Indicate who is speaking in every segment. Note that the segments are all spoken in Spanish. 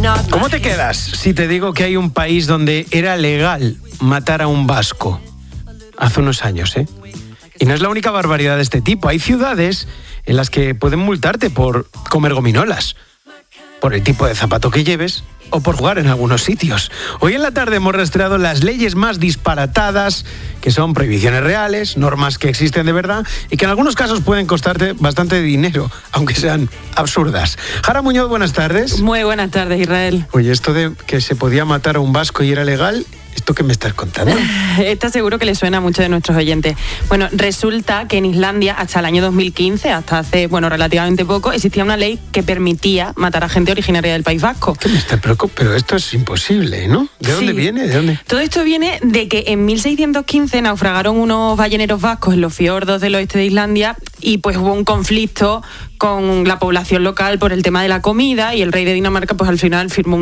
Speaker 1: ¿Cómo te quedas si te digo que hay un país donde era legal matar a un vasco? Hace unos años, ¿eh? Y no es la única barbaridad de este tipo. Hay ciudades en las que pueden multarte por comer gominolas, por el tipo de zapato que lleves o por jugar en algunos sitios. Hoy en la tarde hemos rastreado las leyes más disparatadas, que son prohibiciones reales, normas que existen de verdad y que en algunos casos pueden costarte bastante dinero, aunque sean absurdas. Jara Muñoz, buenas tardes.
Speaker 2: Muy buenas tardes, Israel.
Speaker 1: Oye, esto de que se podía matar a un vasco y era legal, ¿esto qué me estás contando?
Speaker 2: Esta seguro que le suena a muchos de nuestros oyentes. Bueno, resulta que en Islandia, hasta el año 2015, hasta hace, relativamente poco, existía una ley que permitía matar a gente originaria del País Vasco.
Speaker 1: ¿Qué me estás preocupando? Pero esto es imposible, ¿no? ¿De dónde viene? ¿De dónde?
Speaker 2: Todo esto viene de que en 1615 naufragaron unos balleneros vascos en los fiordos del oeste de Islandia y pues hubo un conflicto con la población local por el tema de la comida y el rey de Dinamarca pues al final firmó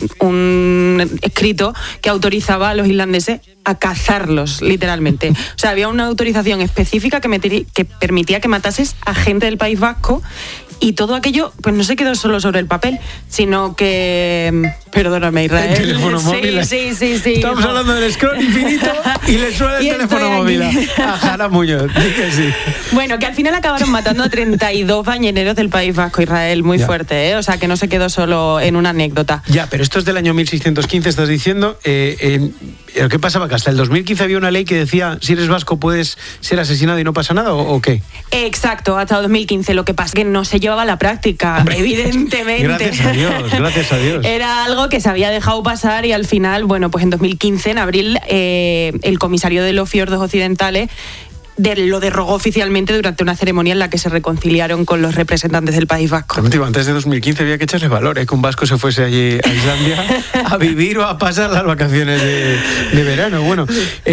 Speaker 2: un escrito que autorizaba a los islandeses a cazarlos, literalmente. O sea, había una autorización específica que permitía que matases a gente del País Vasco y todo aquello pues no se quedó solo sobre el papel, sino que... Perdóname, Israel.
Speaker 1: El teléfono móvil.
Speaker 2: Sí.
Speaker 1: Estamos hablando del scroll infinito y le suena el teléfono móvil a Jara Muñoz. Dije sí.
Speaker 2: Bueno, que al final acabaron matando a 32 balleneros del País Vasco, Israel. Muy fuerte, ¿eh? O sea, que no se quedó solo en una anécdota.
Speaker 1: Ya, pero esto es del año 1615, estás diciendo. ¿Qué pasaba? ¿Que hasta el 2015 había una ley que decía si eres vasco puedes ser asesinado y no pasa nada o qué?
Speaker 2: Exacto, hasta el 2015. Lo que pasa es que no se llevaba a la práctica, evidentemente.
Speaker 1: Gracias a Dios.
Speaker 2: Era algo que se había dejado pasar y al final, pues en 2015, en abril, el comisario de los fiordos occidentales lo derogó oficialmente durante una ceremonia en la que se reconciliaron con los representantes del País Vasco.
Speaker 1: Antes de 2015 había que echarle valor, que un vasco se fuese allí a Islandia a vivir o a pasar las vacaciones de verano. Bueno,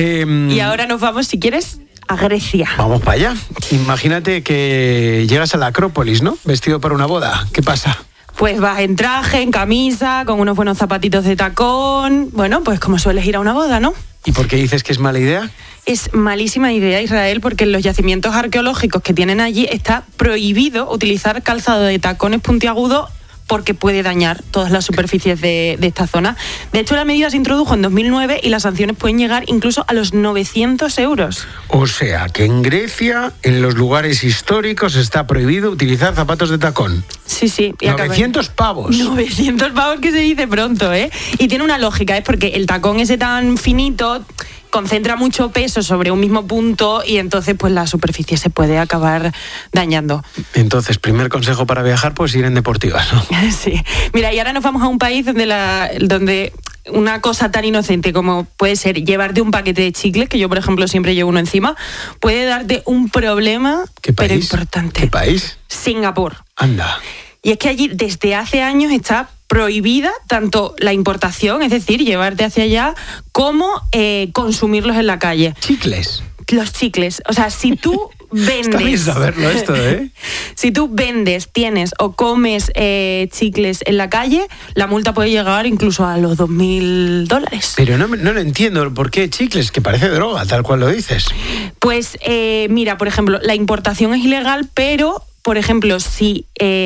Speaker 2: y ahora nos vamos, si quieres, a Grecia.
Speaker 1: Vamos para allá. Imagínate que llegas a la Acrópolis, ¿no? Vestido para una boda. ¿Qué pasa?
Speaker 2: Pues vas en traje, en camisa, con unos buenos zapatitos de tacón. Bueno, pues como sueles ir a una boda, ¿no?
Speaker 1: ¿Y por qué dices que es mala idea?
Speaker 2: Es malísima idea, Israel, porque en los yacimientos arqueológicos que tienen allí está prohibido utilizar calzado de tacones puntiagudos porque puede dañar todas las superficies de esta zona. De hecho, la medida se introdujo en 2009 y las sanciones pueden llegar incluso a los 900 euros.
Speaker 1: O sea, que en Grecia, en los lugares históricos, está prohibido utilizar zapatos de tacón.
Speaker 2: Sí.
Speaker 1: 900 pavos.
Speaker 2: 900 pavos, que se dice pronto, ¿eh? Y tiene una lógica, es porque el tacón ese tan finito concentra mucho peso sobre un mismo punto y entonces pues la superficie se puede acabar dañando.
Speaker 1: Entonces, primer consejo para viajar, pues ir en deportivas, ¿no?
Speaker 2: Sí. Mira, y ahora nos vamos a un país donde una cosa tan inocente como puede ser llevarte un paquete de chicles, que yo, por ejemplo, siempre llevo uno encima, puede darte un problema, pero importante.
Speaker 1: ¿Qué país?
Speaker 2: Singapur.
Speaker 1: Anda.
Speaker 2: Y es que allí desde hace años está prohibida tanto la importación, es decir, llevarte hacia allá, como consumirlos en la calle.
Speaker 1: ¿Chicles?
Speaker 2: Los chicles. O sea, si tú vendes...
Speaker 1: Está bien saberlo esto, ¿eh?
Speaker 2: Si tú vendes, tienes o comes chicles en la calle, la multa puede llegar incluso a los $2.000.
Speaker 1: Pero no lo entiendo. ¿Por qué chicles? Que parece droga, tal cual lo dices.
Speaker 2: Pues mira, por ejemplo, la importación es ilegal, pero... Por ejemplo, si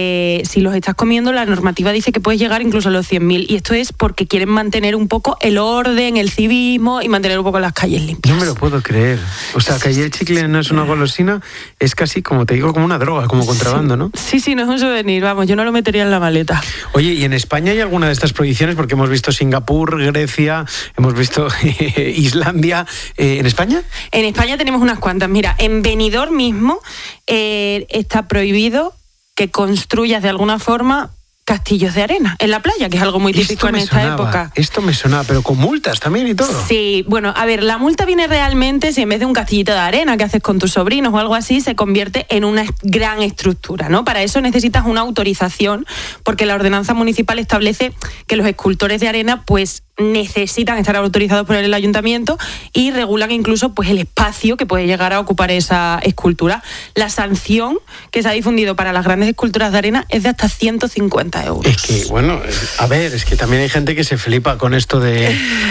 Speaker 2: los estás comiendo, la normativa dice que puedes llegar incluso a los 100.000. Y esto es porque quieren mantener un poco el orden, el civismo y mantener un poco las calles limpias.
Speaker 1: No me lo puedo creer. O sea, que allí el chicle no es una golosina, es casi, como te digo, como una droga, como contrabando, ¿no?
Speaker 2: Sí, no es un souvenir, vamos, yo no lo metería en la maleta.
Speaker 1: Oye, ¿y en España hay alguna de estas prohibiciones? Porque hemos visto Singapur, Grecia, hemos visto Islandia. ¿En España?
Speaker 2: En España tenemos unas cuantas. Mira, en Benidorm mismo está prohibido que construyas de alguna forma castillos de arena en la playa, que es algo muy típico en esta época.
Speaker 1: Esto me sonaba, pero con multas también y todo.
Speaker 2: Sí, bueno, a ver, la multa viene realmente si en vez de un castillito de arena que haces con tus sobrinos o algo así, se convierte en una gran estructura, ¿no? Para eso necesitas una autorización, porque la ordenanza municipal establece que los escultores de arena, pues, necesitan estar autorizados por el ayuntamiento y regulan incluso pues el espacio que puede llegar a ocupar esa escultura. La sanción que se ha difundido para las grandes esculturas de arena es de hasta 150 euros.
Speaker 1: Es que, bueno, a ver, es que también hay gente que se flipa con esto de